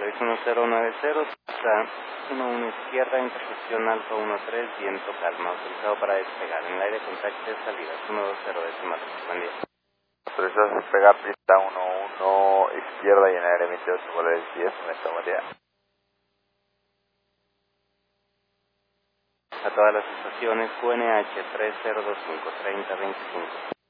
Luis 1090, está 11 izquierda, intersección Alfa 13, viento calma, autorizado para despegar. En el aire contacte salidas 120 decimal. Buen día. Autorizado a despegar pista 11 izquierda y en aire 28 vuelos 10, buen día. A todas las estaciones QNH 3025 3025.